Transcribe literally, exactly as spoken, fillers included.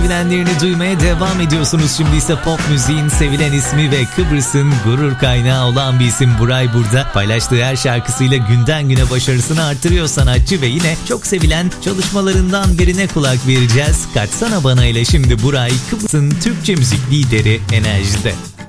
sevilenlerini duymaya devam ediyorsunuz. Şimdi ise pop müziğin sevilen ismi ve Kıbrıs'ın gurur kaynağı olan bir isim Buray burada. Paylaştığı her şarkısıyla günden güne başarısını artırıyor sanatçı ve yine çok sevilen çalışmalarından birine kulak vereceğiz. Kaçsana Bana ile şimdi Buray, Kıbrıs'ın Türkçe müzik lideri Enerji'de.